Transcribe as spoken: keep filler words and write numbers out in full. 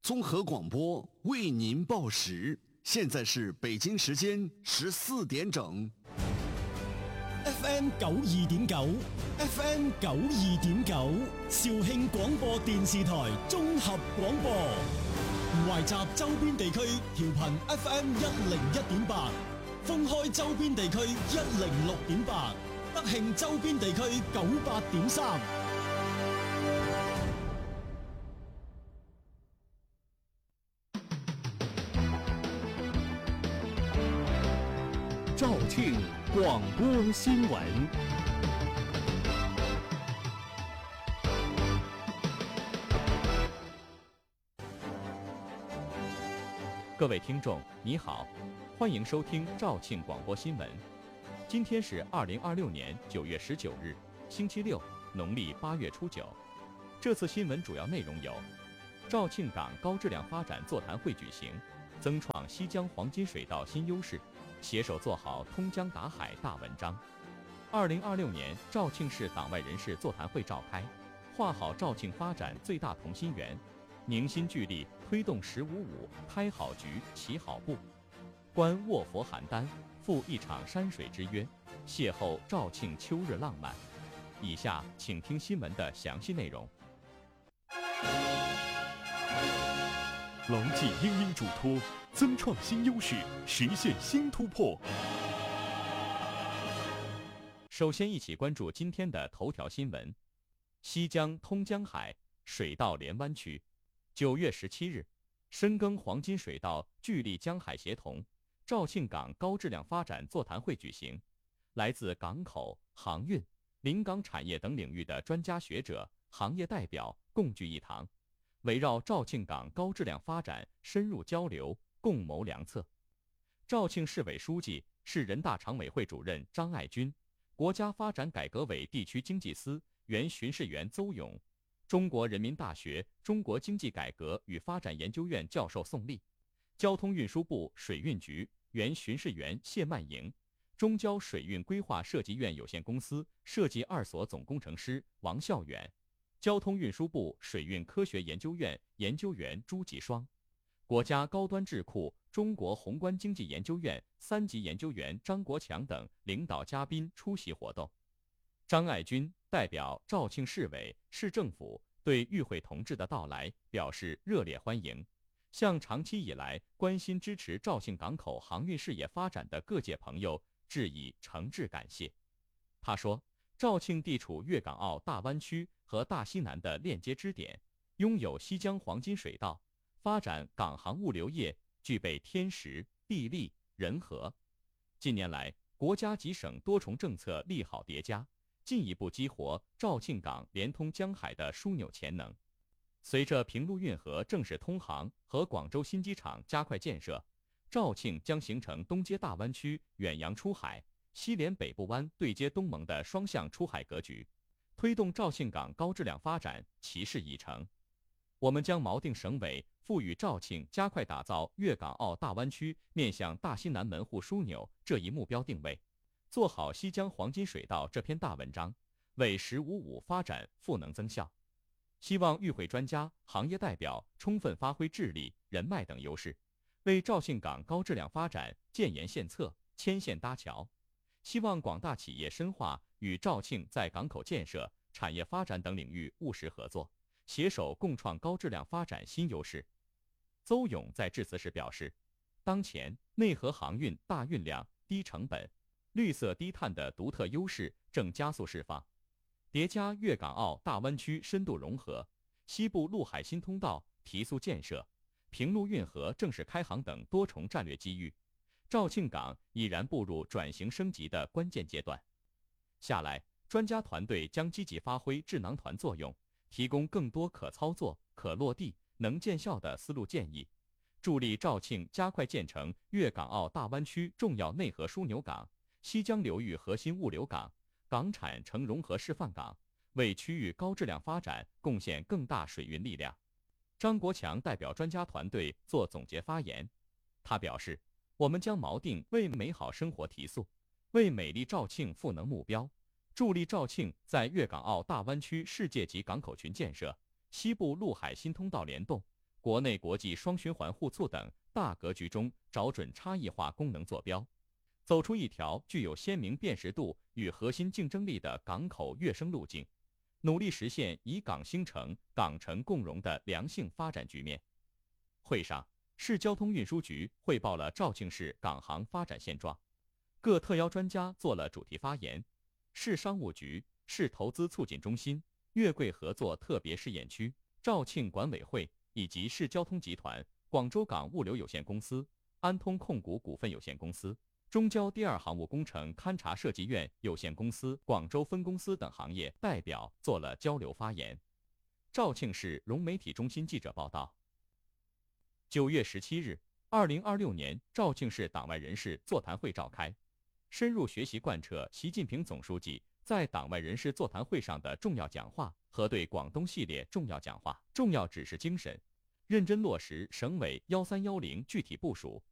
综合广播为您报时，现在是北京時間十四點整。 F M 九二點九 ，F M 九二點九，肇慶廣播電視台綜合廣播，懷集周邊地區調頻 F M 一零一點八，封開周邊地區一零六點八，德慶周邊地區九八點三。 肇慶廣播新聞。各位聽眾，你好，歡迎收聽肇慶廣播新聞。今天是二零二六年九月十九日，星期六，農曆八月初九。這次新聞主要內容有：肇慶港高質量發展座談會舉行，增創西江黃金水道新優勢，攜手做好通江達海大文章。二零二六年肇慶市黨外人士座談會召開，畫好肇慶發展最大同心圓，凝心聚力推動十五五開好局起好步。觀臥佛邯鄲，赴一場山水之約，邂逅肇慶秋日浪漫。以下請聽新聞的詳細內容。 牢記英英囑託，增創新優勢，實現新突破。 首先一起關注今天的頭條新聞：西江通江海，水道連灣區。九月十七日，深耕黃金水道，聚力江海協同，肇慶港高質量發展座談會舉行。來自港口、航運、臨港產業等領域的專家學者、行業代表共聚一堂，圍繞肇慶港高質量發展深入交流，共謀良策。肇慶市委書記、市人大常委會主任張愛軍，國家發展改革委地區經濟司原巡視員邹勇，中國人民大學中國經濟改革與發展研究院教授宋立，交通運輸部水運局原巡視員謝曼瑩，中交水運規劃設計院有限公司設計二所總工程師王孝遠，交通運輸部水運科學研究院研究員朱吉雙，國家高端智庫中國宏觀經濟研究院三級研究員張國強等領導嘉賓出席活動。張愛軍代表肇慶市委、市政府對與會同志的到來表示熱烈歡迎，向長期以來關心支持肇慶港口航運事業發展的各界朋友致以誠摯感謝。他說，肇慶地處粵港澳大灣區和大西南的鏈接支點，擁有西江黃金水道，發展港航物流業具備天時、地利、人和。近年來，國家及省多重政策利好疊加，進一步激活肇慶港連通江海的樞紐潛能。隨着平陸運河正式通航和廣州新機場加快建設，肇慶將形成東接大灣區遠洋出海、西連北部灣對接東盟的雙向出海格局，推動肇慶港高質量發展其勢已成。我們將錨定省委賦予肇慶加快打造粵港澳大灣區面向大西南門戶樞紐這一目標定位，做好西江黃金水道這篇大文章，為十五五發展賦能增效。希望與會專家、行業代表充分發揮智力、人脈等優勢，為肇慶港高質量發展建言獻策、牽線搭橋。希望廣大企業深化與肇慶在港口建設、產業發展等領域務實合作，攜手共創高質量發展新優勢。邹勇在致辭時表示，當前內河航運大運量、低成本、綠色低碳的獨特優勢正加速釋放，疊加粵港澳大灣區深度融合，西部陸海新通道提速建設，平陸運河正式開航等多重戰略機遇，肇慶港已然步入轉型升級的關鍵階段。下來，專家團隊將積極發揮智囊團作用，提供更多可操作、可落地、能見效的思路建議，助力肇慶加快建成粵港澳大灣區重要內河樞紐港、西江流域核心物流港、港產成融合示範港，為區域高質量發展貢獻更大水運力量。張國強代表專家團隊做總結發言，他表示，我們將錨定為美好生活提速，為美麗肇慶賦能目標，助力肇慶在粵港澳大灣區世界級港口群建設、西部陸海新通道聯動、 国内国际双循环互促等大格局中找准差异化功能坐标，走出一条具有鲜明辨识度与核心竞争力的港口跃升路径，努力实现以港兴城、港城共荣的良性发展局面。会上，市交通运输局汇报了肇庆市港航发展现状，各特邀专家做了主题发言。市商务局、市投资促进中心、粤桂合作特别试验区、肇庆管委会以及市交通集团、广州港物流有限公司、安通控股股份有限公司、中交第二航务工程勘察设计院有限公司广州分公司等行业代表做了交流发言。肇庆市融媒体中心记者报道，九月十七日，二零二六年肇庆市党外人士座谈会召开，深入学习贯彻习近平总书记在党外人士座谈会上的重要讲话和对广东系列重要讲话、重要指示精神，认真落实省委幺三幺零具体部署，